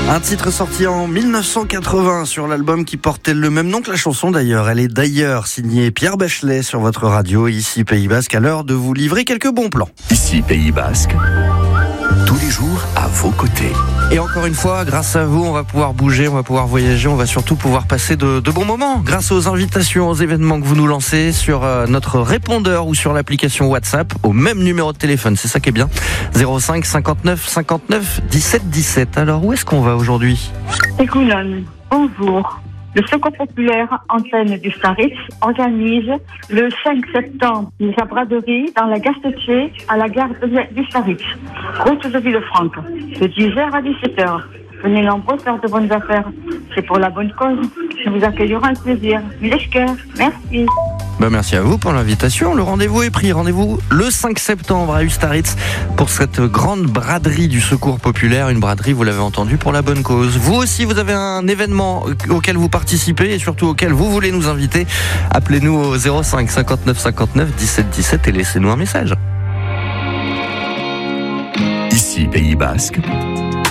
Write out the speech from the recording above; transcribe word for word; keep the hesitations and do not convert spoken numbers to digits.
Un titre sorti en mille neuf cent quatre-vingts sur l'album qui portait le même nom que la chanson d'ailleurs. Elle est d'ailleurs signée Pierre Bachelet sur votre radio, ici Pays Basque, à l'heure de vous livrer quelques bons plans. Ici Pays Basque, tous les jours à vos côtés. Et encore une fois, grâce à vous, on va pouvoir bouger, on va pouvoir voyager, on va surtout pouvoir passer de, de bons moments grâce aux invitations, aux événements que vous nous lancez sur euh, notre répondeur ou sur l'application WhatsApp au même numéro de téléphone. C'est ça qui est bien. zéro cinq cinquante-neuf cinquante-neuf dix-sept dix-sept. Alors où est-ce qu'on va aujourd'hui? Écoulon, bonjour. Le Secours populaire antenne du Staritz organise le cinq septembre sa braderie dans la gare Tessier à la gare du Staritz, route de Villefranche, de dix heures à dix-sept heures. Venez nombreux faire de bonnes affaires. C'est pour la bonne cause. Je vous accueillerai avec plaisir. Mileshker, merci. Ben merci à vous pour l'invitation. Le rendez-vous est pris. Rendez-vous le cinq septembre à Ustaritz pour cette grande braderie du Secours populaire. Une braderie, vous l'avez entendu, pour la bonne cause. Vous aussi, vous avez un événement auquel vous participez et surtout auquel vous voulez nous inviter. Appelez-nous au zéro cinq cinquante-neuf cinquante-neuf dix-sept dix-sept et laissez-nous un message. Ici Pays Basque,